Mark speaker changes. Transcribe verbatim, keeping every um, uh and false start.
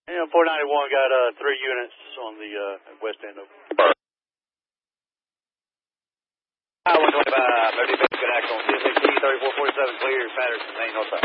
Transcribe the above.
Speaker 1: Yeah, four ninety-one got uh, three units on the uh, west end of.
Speaker 2: one twenty-five, thirty-six, good action on C S X T, thirty-four forty-seven, clear, Patterson, main north side.